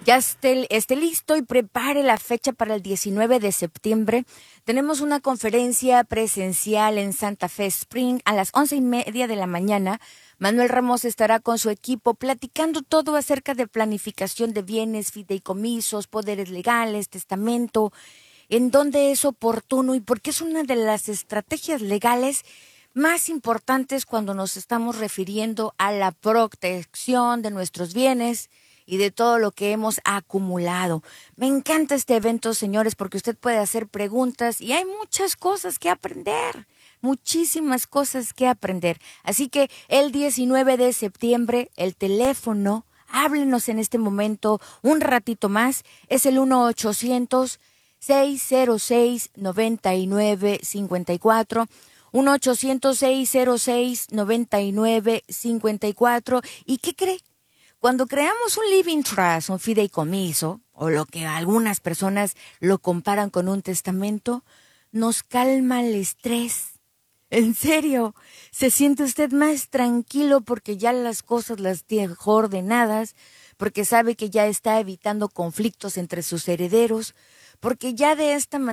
Ya esté listo y prepare la fecha para el 19 de septiembre. Tenemos una conferencia presencial en Santa Fe Spring a las 11:30 de la mañana. Manuel Ramos estará con su equipo platicando todo acerca de planificación de bienes, fideicomisos, poderes legales, testamento, en dónde es oportuno y por qué es una de las estrategias legales más importantes cuando nos estamos refiriendo a la protección de nuestros bienes y de todo lo que hemos acumulado. Me encanta este evento, señores, porque usted puede hacer preguntas y hay muchas cosas que aprender, muchísimas cosas que aprender. Así que el 19 de septiembre, el teléfono, háblenos en este momento un ratito más, es el 1-800-606-9954. 1-800-606-9954. ¿Y qué cree? Cuando creamos un living trust, un fideicomiso, o lo que algunas personas lo comparan con un testamento, nos calma el estrés. En serio, se siente usted más tranquilo porque ya las cosas las tiene ordenadas, porque sabe que ya está evitando conflictos entre sus herederos, porque ya de esta manera